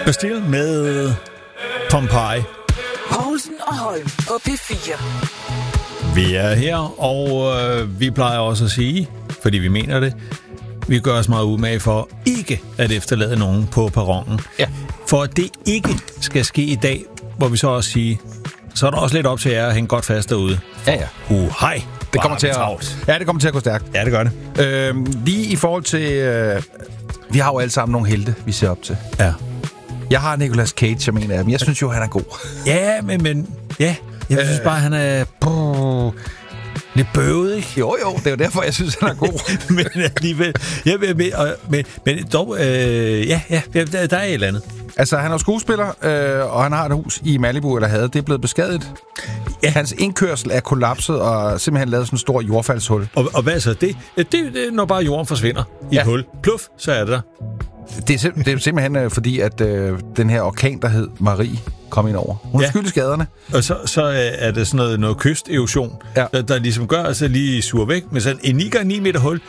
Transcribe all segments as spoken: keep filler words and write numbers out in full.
Bastille med Pompeii. Poulsen og Holm på P fire. Vi er her, og øh, vi plejer også at sige, fordi vi mener det, vi gør os meget umage for ikke at efterlade nogen på perronen. Ja. For at det ikke skal ske i dag, hvor vi så også siger, så er der også lidt op til jer at hænge godt fast derude. Ja, ja. Uh, hej. Det kommer til at, ja, det kommer til at gå stærkt. Ja, det gør det. Øhm, lige i forhold til... Øh, vi har jo alle sammen nogle helte, vi ser op til. Ja. Jeg har Nicolas Cage som en af dem. Jeg synes jo, han er god. Ja, men... men ja, jeg øh, synes bare, han er... Brrr, lidt bøvet, ikke? Jo, jo. Det er jo derfor, jeg synes, han er god. men alligevel... Ja, men, men, men, men dog... Øh, ja, ja, der, der er et eller andet. Altså, han er skuespiller, øh, og han har et hus i Malibu, eller havde. Det er blevet beskadiget. Ja. Hans indkørsel er kollapset, og simpelthen lavet sådan en stor jordfaldshul. Og, og hvad så? Det, det, det når bare jorden forsvinder i ja. et hul. Pluff, så er det der. Det er, sim- det er simpelthen øh, fordi, at øh, den her orkan, der hed Marie, kom ind over. Hun er ja. skyld i skaderne. Og så, så er det sådan noget, noget kysterosion, ja. der, der ligesom gør, at så lige suger væk med sådan en ni gange ni meter hul.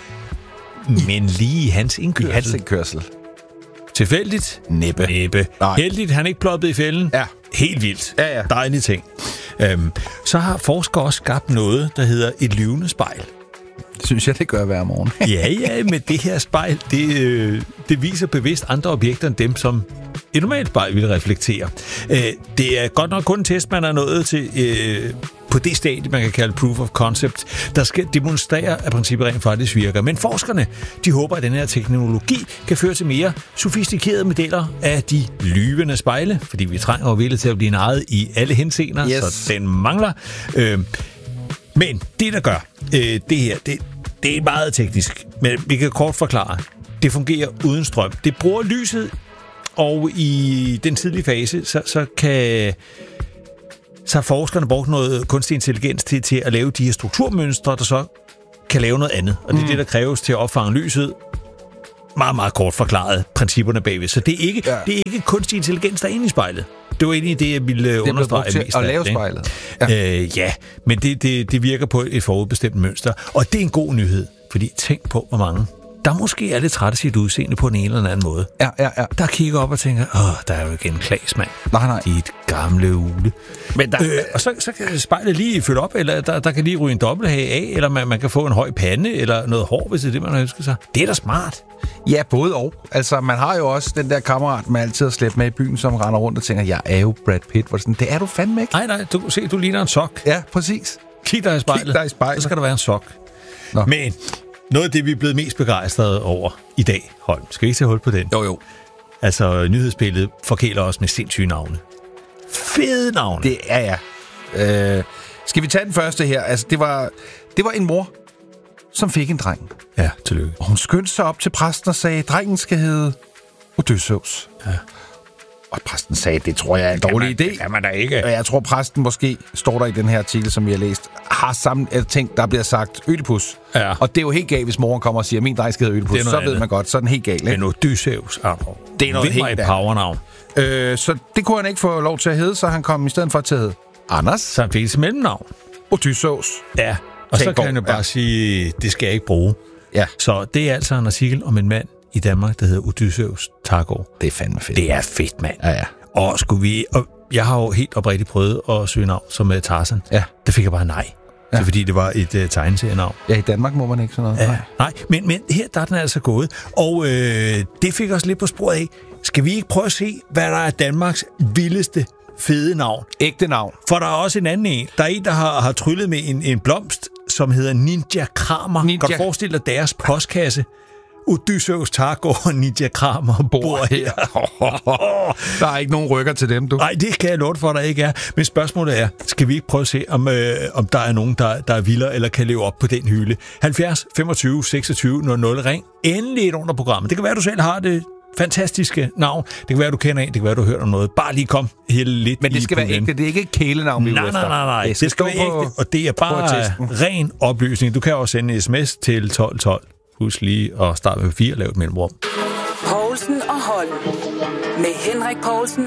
Men lige i hans indkørsel. I hans indkørsel. Tilfældigt? Næppe. Næppe. Heldigt, han ikke ploppet i fælden? Ja. Helt vildt. Ja, ja. Dejlige ting. Øhm, så har forskere også skabt noget, der hedder et lyvende spejl. Det synes jeg, det gør hver morgen. ja, ja, men det her spejl, det, øh, det viser bevidst andre objekter end dem, som et normalt spejl vil reflektere. Øh, det er godt nok kun en test, man er nået til øh, på det stadie, man kan kalde proof of concept, der skal demonstrere, at princippet rent faktisk virker. Men forskerne, de håber, at den her teknologi kan føre til mere sofistikerede modeller af de lyvende spejle, fordi vi trænger jo vildt til at blive narret i alle henseender, yes. så den mangler. Øh, men det, der gør øh, det her, det, det er meget teknisk, men vi kan kort forklare. Det fungerer uden strøm. Det bruger lyset, og i den tidlige fase, så, så kan så har forskerne brugt noget kunstig intelligens til, til at lave de her strukturmønstre, der så kan lave noget andet. Og det er mm. det, der kræves til at opfange lyset. Meget, meget kort forklaret principperne bagved. Så det er ikke, ja. det er ikke kunstig intelligens, der er inde i spejlet. Det var egentlig det, jeg ville det understrege mest af. Det er at lave spejlet. Ja, øh, ja men det, det, det virker på et forudbestemt mønster. Og det er en god nyhed, fordi tænk på, hvor mange der måske er lidt træt af sit udseende på en eller anden måde. Ja, ja, ja. Der kigger op og tænker, åh, der er jo igen Klaas, mand. Nej, nej. Dit gamle ule. Men der, øh, og så, så kan spejlet lige fylde op, eller der, der kan lige ryge en dobbelthage af, eller man, man kan få en høj pande, eller noget hår, hvis det er det, man har ønsket sig. Det er da smart. Ja, både og. Altså, man har jo også den der kammerat, man altid har slæbt med i byen, som render rundt og tænker, jeg er jo Brad Pitt. Hvor sådan, det er du fandme ikke. Nej, nej, du se, du ligner en sok. Ja, præcis. Kig dig i spejlet. Kig dig i spejlet. Så skal der være en sok. Nå. Men noget af det, vi er blevet mest begejstrede over i dag, Holm. Skal vi ikke tage hul på den? Jo, jo. Altså, nyhedsbilledet forkæler os med sindssyge navne. Fede navne. Det er ja. Øh, skal vi tage den første her? Altså, det var, det var en mor, som fik en dreng. Ja, tillykke. Og hun skyndte sig op til præsten og sagde, drengen skal hedde Odysseus. Ja. Og præsten sagde, det tror jeg er en dårlig idé. Det kan man da ikke. Og jeg tror, præsten måske, står der i den her artikel, som vi har læst, har sammen ting, der bliver sagt Ødipus. Ja. Og det er jo helt galt, hvis moren kommer og siger, min dreng skal hedde Ødipus. Så andet. Ved man godt, så er den helt galt. Men Odysseus, Arno. Det er noget helt helt et powernavn. Øh, så det kunne han ikke få lov til at hedde, så han kom i stedet for til at hedde Anders. Så han fik et mellemnavn. Odysseus. Ja, og så kan han jo bare ja. sige, det skal jeg ikke bruge. Ja. Så det er altså en artikel om en mand i Danmark, der hedder Odysseus Taggaard. Det er fandme fedt. Det er fedt, mand. Ja, ja. Og skulle vi... Og jeg har jo helt oprigtigt prøvet at søge navn som uh, Tarzan. Ja. Der fik jeg bare nej. Ja. Så fordi det var et uh, tegneserienavn. Ja, i Danmark må man ikke sådan noget. Ja. Nej, nej. Men, men her der er den altså gået. Og øh, det fik os lidt på sporet af. Skal vi ikke prøve at se, hvad der er Danmarks vildeste fede navn? Ægte navn. For der er også en anden en. Der er en, der har, har tryllet med en, en blomst, som hedder Ninja Kramer. Ninja. Kan du forestille dig deres postkasse? Odysseus Taggaard og Ninja Kramer bor her. Der er ikke nogen rykker til dem, du. Nej, det kan jeg love for, der ikke er. Men spørgsmålet er, skal vi ikke prøve at se, om, øh, om der er nogen, der, der er vildere eller kan leve op på den hylde? halvfjerds femogtyve seksogtyve nul nul. Ring endelig et under programmet. Det kan være, du selv har det fantastiske navn. Det kan være, du kender en. Det kan være, du har hørt om noget. Bare lige kom helt lidt. Men det skal være ægte. Det er ikke et kælenavn, vi nej, nej, nej, nej. Det skal, det skal være ægte. Og det er bare ren oplysning. Du kan også sende en sms til tolv tolv. Husk lige at starte med fire og lave et mellemrum. Poulsen og Holm. Med Henrik Poulsen